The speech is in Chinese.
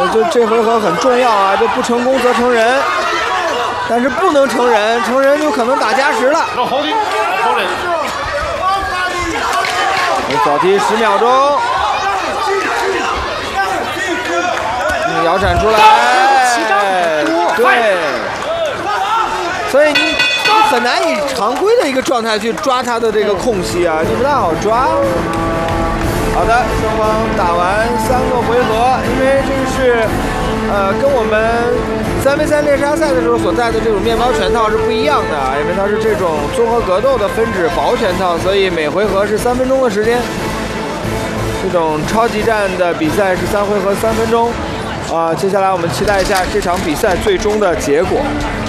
就这回合很重要啊，就不成功则成人，但是不能成人，成人就可能打加时了。扫踢10秒钟，摇铲出来，对，所以你很难以常规的一个状态去抓他的这个空隙啊，就不太好抓。好的，双方打完3个回合，因为这是跟我们3v3猎杀赛的时候所带的这种面包拳套是不一样的，因为它是这种综合格斗的分指薄拳套，所以每回合是3分钟的时间。这种超级战的比赛是3回合3分钟，接下来我们期待一下这场比赛最终的结果。